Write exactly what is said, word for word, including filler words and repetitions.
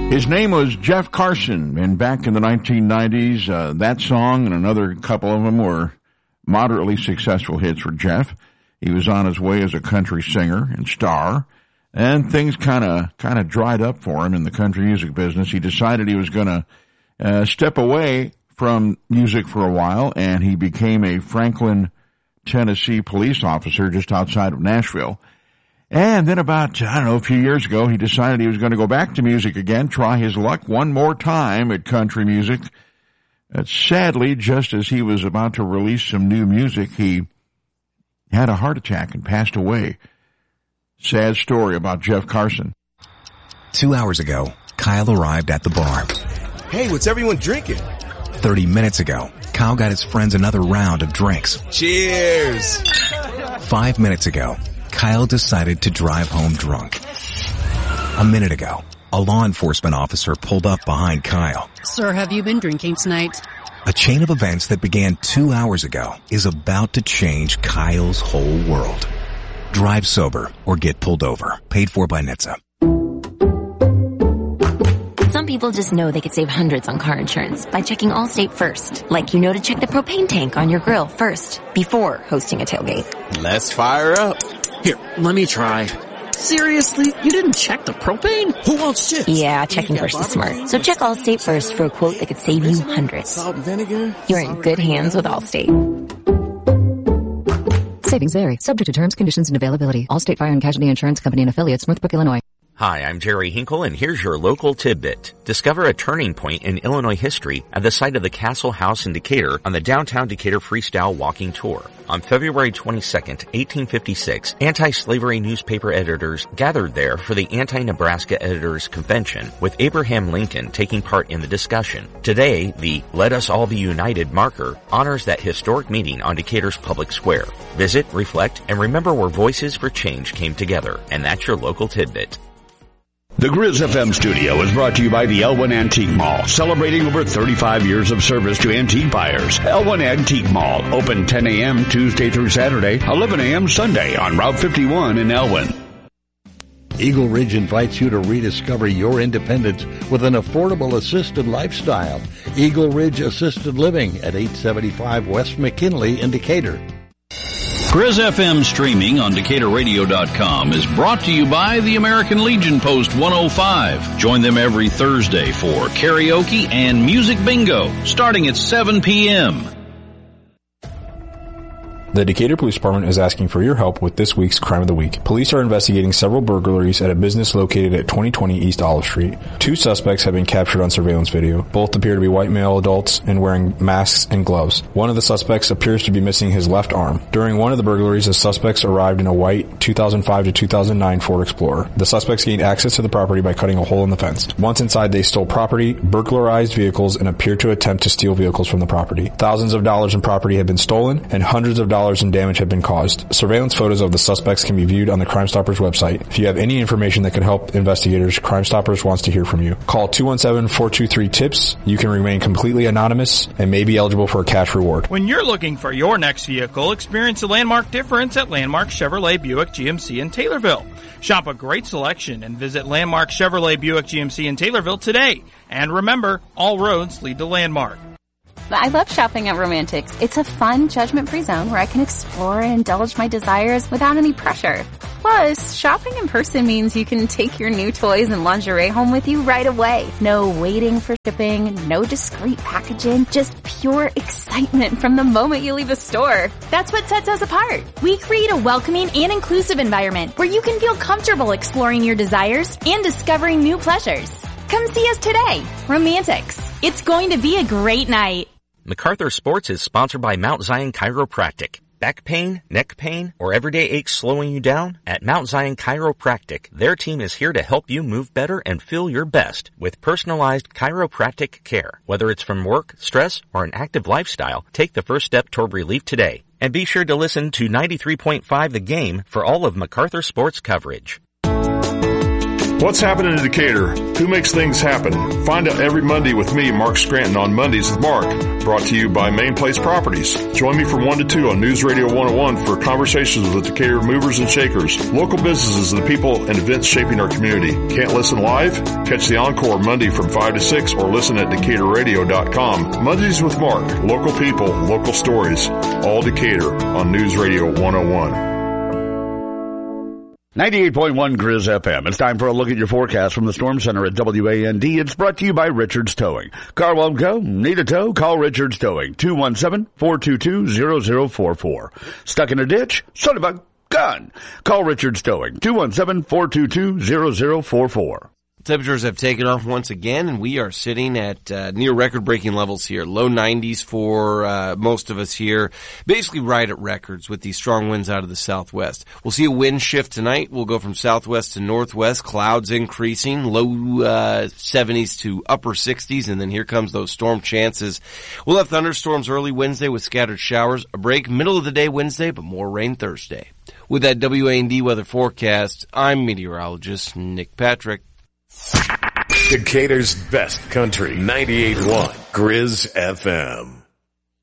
His name was Jeff Carson, and back in the nineteen nineties, uh, that song and another couple of them were moderately successful hits for Jeff. He was on his way as a country singer and star, and things kind of kind of dried up for him in the country music business. He decided he was going to uh, step away from music for a while, and he became a Franklin, Tennessee police officer just outside of Nashville. And then about, I don't know, a few years ago, he decided he was going to go back to music again, try his luck one more time at country music. Uh, sadly, just as he was about to release some new music, he had a heart attack and passed away. Sad story about Jeff Carson. Two hours ago, Kyle arrived at the bar. Hey, what's everyone drinking? Thirty minutes ago, Kyle got his friends another round of drinks. Cheers! Five minutes ago, Kyle decided to drive home drunk. A minute ago, a law enforcement officer pulled up behind Kyle. Sir, have you been drinking tonight? A chain of events that began two hours ago is about to change Kyle's whole world. Drive sober or get pulled over. Paid for by N H T S A. Some people just know they could save hundreds on car insurance by checking Allstate first. Like you know to check the propane tank on your grill first, before hosting a tailgate. Let's fire up. Here, let me try. Seriously? You didn't check the propane? Who wants chips? Yeah, checking first is smart. So check Allstate first for a quote that could save you hundreds. Salt and vinegar? You're in good hands with Allstate. Savings vary. Subject to terms, conditions, and availability. Allstate Fire and Casualty Insurance Company and Affiliates, Northbrook, Illinois. Hi, I'm Jerry Hinkle, and here's your local tidbit. Discover a turning point in Illinois history at the site of the Castle House in Decatur on the Downtown Decatur Freestyle Walking Tour. On February twenty-second, eighteen fifty-six, anti-slavery newspaper editors gathered there for the Anti-Nebraska Editors Convention, with Abraham Lincoln taking part in the discussion. Today, the Let Us All Be United marker honors that historic meeting on Decatur's public square. Visit, reflect, and remember where Voices for Change came together. And that's your local tidbit. The Grizz F M studio is brought to you by the Elwyn Antique Mall, celebrating over thirty-five years of service to antique buyers. Elwyn Antique Mall, open ten a.m. Tuesday through Saturday, eleven a.m. Sunday on Route fifty-one in Elwyn. Eagle Ridge invites you to rediscover your independence with an affordable assisted lifestyle. Eagle Ridge Assisted Living at eight seventy-five West McKinley in Decatur. Grizz F M streaming on Decatur Radio dot com is brought to you by the American Legion Post one oh five. Join them every Thursday for karaoke and music bingo, starting at seven p.m. The Decatur Police Department is asking for your help with this week's Crime of the Week. Police are investigating several burglaries at a business located at twenty twenty East Olive Street. Two suspects have been captured on surveillance video. Both appear to be white male adults and wearing masks and gloves. One of the suspects appears to be missing his left arm. During one of the burglaries, the suspects arrived in a white two thousand five to two thousand nine Ford Explorer. The suspects gained access to the property by cutting a hole in the fence. Once inside, they stole property, burglarized vehicles, and appeared to attempt to steal vehicles from the property. Thousands of dollars in property have been stolen, and hundreds of dollars in damage have been caused. Surveillance photos of the suspects can be viewed on the Crime Stoppers website. If you have any information that could help investigators, Crime Stoppers wants to hear from you. Call two one seven, four two three, T I P S. You can remain completely anonymous and may be eligible for a cash reward. When you're looking for your next vehicle, experience a landmark difference at Landmark Chevrolet Buick G M C in Taylorville. Shop a great selection and visit Landmark Chevrolet Buick G M C in Taylorville today. And remember, all roads lead to Landmark. I love shopping at Romantics. It's a fun, judgment-free zone where I can explore and indulge my desires without any pressure. Plus, shopping in person means you can take your new toys and lingerie home with you right away. No waiting for shipping, no discreet packaging, just pure excitement from the moment you leave the store. That's what sets us apart. We create a welcoming and inclusive environment where you can feel comfortable exploring your desires and discovering new pleasures. Come see us today. Romantics. It's going to be a great night. MacArthur Sports is sponsored by Mount Zion Chiropractic. Back pain, neck pain, or everyday aches slowing you down? At Mount Zion Chiropractic, their team is here to help you move better and feel your best with personalized chiropractic care. Whether it's from work, stress, or an active lifestyle, take the first step toward relief today. And be sure to listen to ninety-three point five The Game for all of MacArthur Sports coverage. What's happening in Decatur? Who makes things happen? Find out every Monday with me, Mark Scranton, on Mondays with Mark. Brought to you by Main Place Properties. Join me from one to two on News Radio one oh one for conversations with Decatur movers and shakers, local businesses, and the people and events shaping our community. Can't listen live? Catch the encore Monday from five to six or listen at decatur radio dot com. Mondays with Mark. Local people, local stories. All Decatur on News Radio one oh one. ninety-eight point one Grizz F M. It's time for a look at your forecast from the Storm Center at W A N D. It's brought to you by Richards Towing. Car won't go? Need a tow? Call Richards Towing. two one seven, four two two, zero zero four four. Stuck in a ditch? Son of a gun! Call Richards Towing. two one seven, four two two, zero zero four four. Temperatures have taken off once again, and we are sitting at uh, near record-breaking levels here. Low nineties for uh, most of us here, basically right at records with these strong winds out of the southwest. We'll see a wind shift tonight. We'll go from southwest to northwest, clouds increasing, low uh, seventies to upper sixties, and then here comes those storm chances. We'll have thunderstorms early Wednesday with scattered showers, a break middle of the day Wednesday, but more rain Thursday. With that W A N D weather forecast, I'm meteorologist Nick Patrick. Decatur's best country, ninety-eight point one Grizz F M.